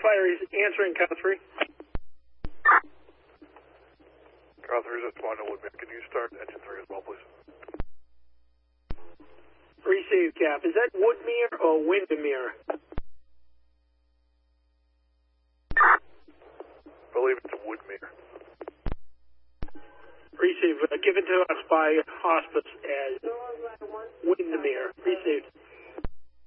Fire is answering count 3. Count 3 is at Twine Woodman. Can you start engine 3 as well, please? Receive, Cap. Is that Woodmere or Windermere? I believe it's Woodmere. Receive. Given to us by hospice as Windermere. Received.